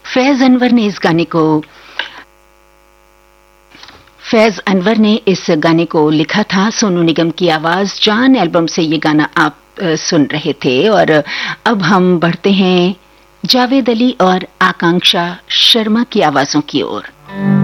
फैज अनवर ने इस गाने को लिखा था। सोनू निगम की आवाज जान एल्बम से ये गाना आप सुन रहे थे। और अब हम बढ़ते हैं जावेद अली और आकांक्षा शर्मा की आवाजों की ओर।